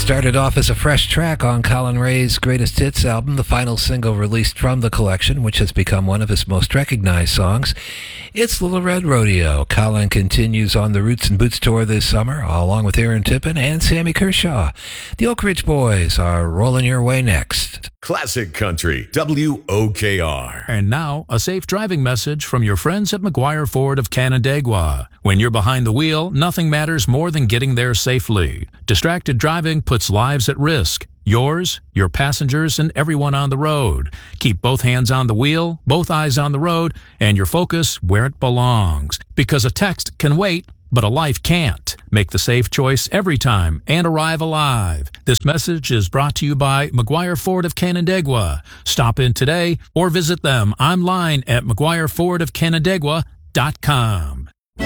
Started off as a fresh track on Colin Ray's Greatest Hits album, the final single released from the collection, which has become one of his most recognized songs. It's Little Red Rodeo. Colin continues on the Roots and Boots tour this summer, along with Aaron Tippin and Sammy Kershaw. The Oak Ridge Boys are rolling your way next. Classic Country, WOKR. And now, a safe driving message from your friends at McGuire Ford of Canandaigua. When you're behind the wheel, nothing matters more than getting there safely. Distracted driving puts lives at risk. Yours, your passengers, and everyone on the road. Keep both hands on the wheel, both eyes on the road, and your focus where it belongs. Because a text can wait, but a life can't. Make the safe choice every time and arrive alive. This message is brought to you by McGuire Ford of Canandaigua. Stop in today or visit them online at McGuireFordofCanandaigua.com.